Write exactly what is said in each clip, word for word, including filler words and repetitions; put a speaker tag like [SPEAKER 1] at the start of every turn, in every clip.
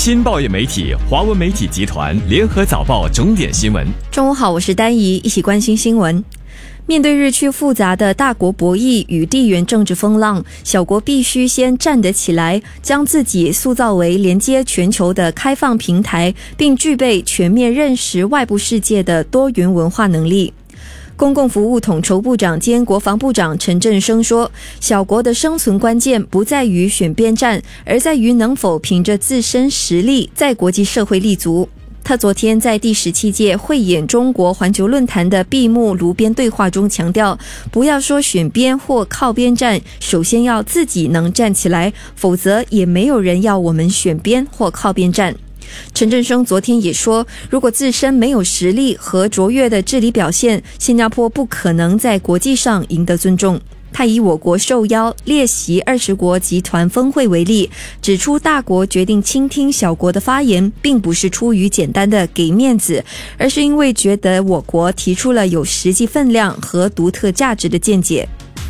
[SPEAKER 1] 新报业媒体华文媒体集团联合早报重点新闻。
[SPEAKER 2] 中午好，我是丹怡，一起关心新闻。面对日趋复杂的大国博弈与地缘政治风浪，小国必须先站得起来，将自己塑造为连接全球的开放平台，并具备全面认识外部世界的多元文化能力。公共服务统筹部长兼国防部长陈振声说，小国的生存关键不在于选边站，而在于能否凭着自身实力在国际社会立足。他昨天在第十七届慧眼中国环球论坛的闭幕炉边对话中强调，不要说选边或靠边站，首先要自己能站起来，否则也没有人要我们选边或靠边站。陈振声昨天也说，如果自身没有实力和卓越的治理表现，新加坡不可能在国际上赢得尊重。他以我国受邀列席二十国集团峰会为例，指出大国决定倾听小国的发言，并不是出于简单的给面子，而是因为觉得我国提出了有实际分量和独特价值的见解。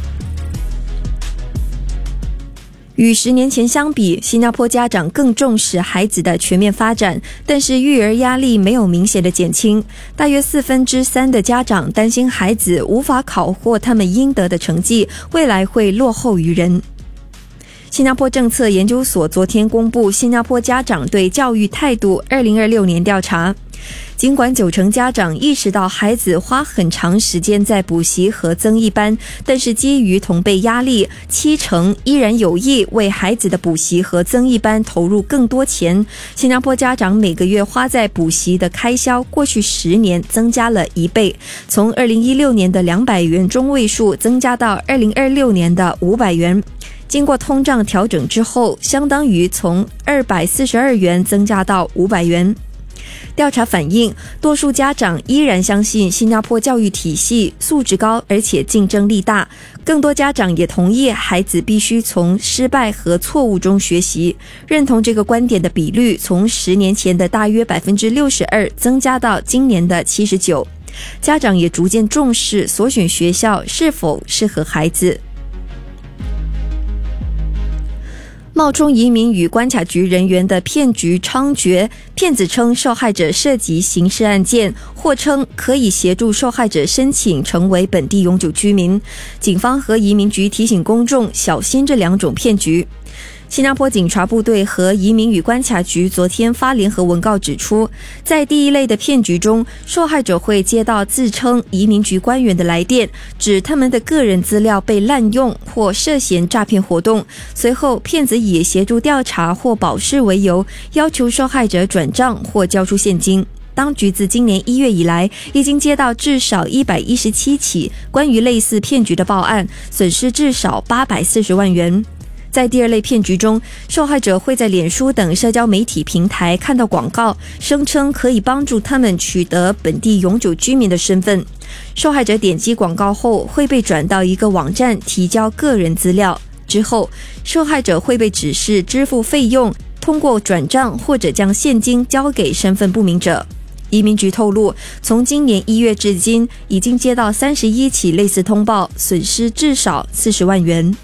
[SPEAKER 2] 与十年前相比，新加坡家长更重视孩子的全面发展，但是育儿压力没有明显的减轻。大约四分之三的家长担心孩子无法考获他们应得的成绩，未来会落后于人。新加坡政策研究所昨天公布新加坡家长对教育态度二零二六年调查。尽管九成家长意识到孩子花很长时间在补习和增益班，但是基于同辈压力，七成依然有意为孩子的补习和增益班投入更多钱。新加坡家长每个月花在补习的开销，过去十年增加了一倍，从二零一六年的两百元中位数增加到二零二六年的五百元。经过通胀调整之后，相当于从二百四十二元增加到五百元。调查反映，多数家长依然相信新加坡教育体系素质高，而且竞争力大。更多家长也同意孩子必须从失败和错误中学习，认同这个观点的比率从十年前的大约 百分之六十二 增加到今年的 百分之七十九。家长也逐渐重视所选学校是否适合孩子。冒充移民与关卡局人员的骗局猖獗，骗子称受害者涉及刑事案件，或称可以协助受害者申请成为本地永久居民。警方和移民局提醒公众小心这两种骗局。新加坡警察部队和移民与关卡局昨天发联合文告指出，在第一类的骗局中，受害者会接到自称移民局官员的来电，指他们的个人资料被滥用或涉嫌诈骗活动。随后骗子以协助调查或保释为由，要求受害者转账或交出现金。当局自今年一月以来，已经接到至少一百一十七起关于类似骗局的报案，损失至少八百四十万元。在第二类骗局中，受害者会在脸书等社交媒体平台看到广告，声称可以帮助他们取得本地永久居民的身份。受害者点击广告后，会被转到一个网站提交个人资料，之后受害者会被指示支付费用，通过转账或者将现金交给身份不明者。移民局透露，从今年一月至今，已经接到三十一起类似通报，损失至少四十万元。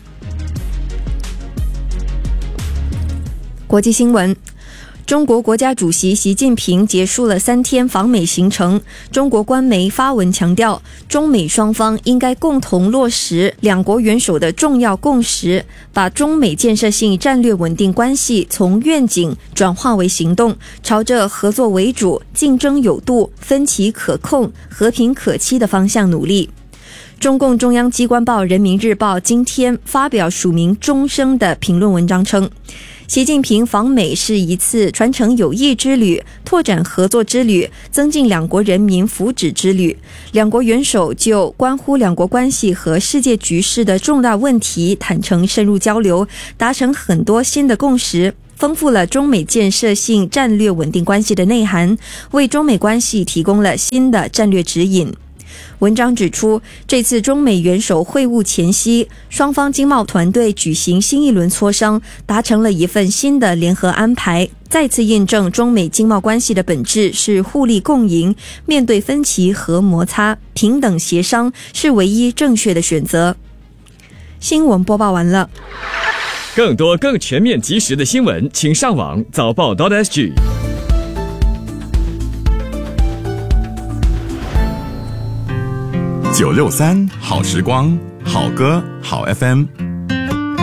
[SPEAKER 2] 国际新闻，中国国家主席习近平结束了三天访美行程。中国官媒发文强调，中美双方应该共同落实两国元首的重要共识，把中美建设性战略稳定关系从愿景转化为行动，朝着合作为主、竞争有度、分歧可控、和平可期的方向努力。中共中央机关报《人民日报》今天发表署名钟声的评论文章称，习近平访美是一次传承友谊之旅、拓展合作之旅、增进两国人民福祉之旅。两国元首就关乎两国关系和世界局势的重大问题坦诚深入交流，达成很多新的共识，丰富了中美建设性战略稳定关系的内涵，为中美关系提供了新的战略指引。文章指出，这次中美元首会晤前夕，双方经贸团队举行新一轮磋商，达成了一份新的联合安排，再次印证中美经贸关系的本质是互利共赢，面对分歧和摩擦，平等协商是唯一正确的选择。新闻播报完了。
[SPEAKER 1] 更多更全面及时的新闻，请上网早报 .sg。
[SPEAKER 3] 九六三好时光，好歌好 F M。